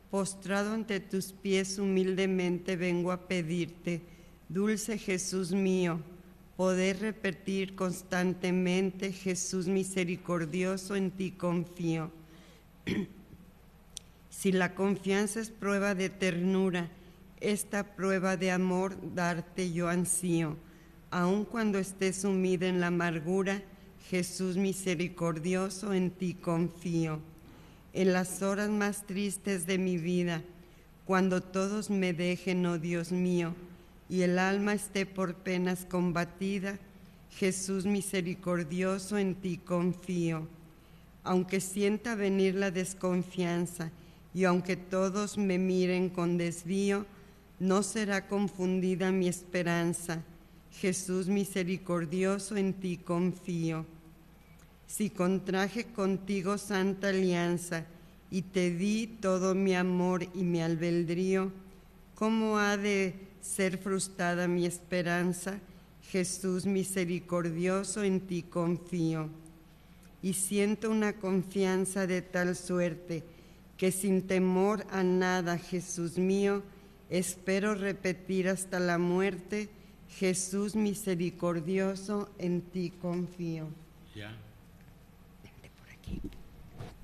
Postrado ante tus pies humildemente vengo a pedirte, dulce Jesús mío, poder repetir constantemente, Jesús misericordioso, en ti confío. Si la confianza es prueba de ternura, esta prueba de amor darte yo ansío. Aun cuando esté sumida en la amargura, Jesús misericordioso, en ti confío. En las horas más tristes de mi vida, cuando todos me dejen, oh Dios mío, y el alma esté por penas combatida, Jesús misericordioso, en ti confío. Aunque sienta venir la desconfianza y aunque todos me miren con desvío, no será confundida mi esperanza. Jesús misericordioso, en ti confío. Si contraje contigo santa alianza y te di todo mi amor y mi albedrío, ¿cómo ha de ser frustrada mi esperanza? Jesús misericordioso, en ti confío. Y siento una confianza de tal suerte que sin temor a nada, Jesús mío, espero repetir hasta la muerte, Jesús misericordioso, en ti confío. Ya. Vente por aquí.